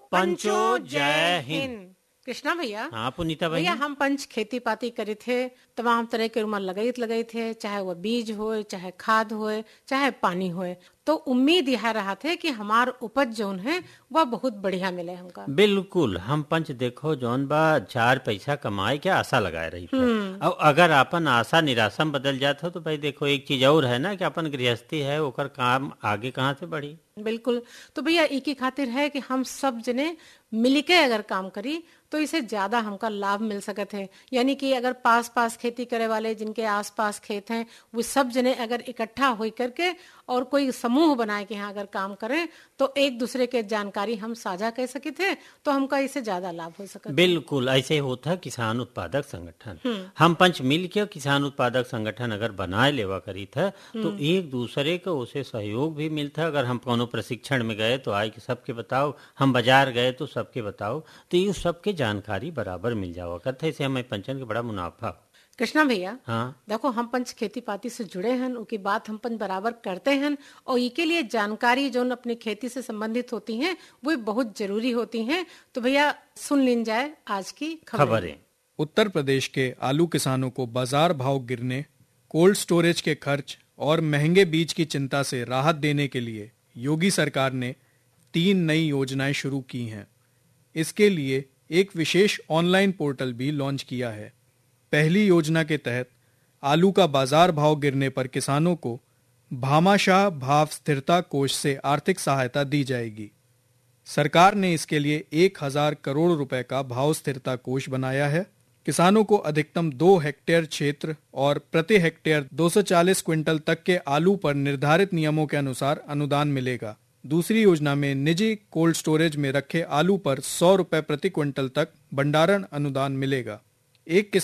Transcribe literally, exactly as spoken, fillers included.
पंचो जय हिंद। कृष्णा भैया, हाँ पुनीता भैया भैया, हम पंच खेती पाती करे थे, तमाम तरह के उमर लगाई लगाई थे, चाहे वो बीज होए, चाहे खाद होए, चाहे पानी होए, तो उम्मीद यह रहा थे कि हमार उपज जोन है वह बहुत बढ़िया मिले हमका। बिल्कुल हम पंच देखो जौन बा चार पैसा कमाए के आशा लगाए रही थे। अब अगर अपन आशा निराशा में बदल जात हो तो भाई देखो एक चीज और है ना कि अपन गृहस्थी है ओकर काम आगे कहाँ से बढ़ी। बिल्कुल, तो भैया एक ही खातिर है कि हम सब जने मिलके अगर काम करी तो इसे ज्यादा हमका लाभ मिल सकत है। यानी कि अगर पास पास खेती करे वाले जिनके आस पास खेत हैं वो सब जने अगर इकट्ठा हो करके और कोई समूह बनाए के यहाँ अगर काम करें तो एक दूसरे के जानकारी हम साझा कर सके थे, तो हमका इससे ज्यादा लाभ हो सकता है। बिल्कुल ऐसे होता है किसान उत्पादक संगठन। हम पंच मिल के किसान उत्पादक संगठन अगर बनाए लेवा करी था तो एक दूसरे को उसे सहयोग भी मिलता है। अगर हम कोनो प्रशिक्षण में गए तो आए कि सबके बताओ, हम बाजार गए तो सबके बताओ, तो ये सबके जानकारी बराबर मिल जावा करता है। इससे हमें पंचन के बड़ा मुनाफा। कृष्णा भैया, हाँ देखो हम पंच खेती पाती से जुड़े हैं, उनकी बात हम पंच बराबर करते हैं और इसके लिए जानकारी जो अपनी खेती से संबंधित होती हैं वो बहुत जरूरी होती हैं। तो भैया सुन लीन जाए आज की खबरें। उत्तर प्रदेश के आलू किसानों को बाजार भाव गिरने, कोल्ड स्टोरेज के खर्च और महंगे बीज की चिंता से राहत देने के लिए योगी सरकार ने तीन नई योजनाएं शुरू की हैं। इसके लिए एक विशेष ऑनलाइन पोर्टल भी लॉन्च किया है। पहली योजना के तहत आलू का बाजार भाव गिरने पर किसानों को भामाशाह भाव स्थिरता कोष से आर्थिक सहायता दी जाएगी। सरकार ने इसके लिए एक हजार करोड़ रुपए का भाव स्थिरता कोष बनाया है। किसानों को अधिकतम दो हेक्टेयर क्षेत्र और प्रति हेक्टेयर दो सौ चालीस क्विंटल तक के आलू पर निर्धारित नियमों के अनुसार अनुदान मिलेगा। दूसरी योजना में निजी कोल्ड स्टोरेज में रखे आलू पर सौ रुपए प्रति क्विंटल तक भंडारण अनुदान मिलेगा। एक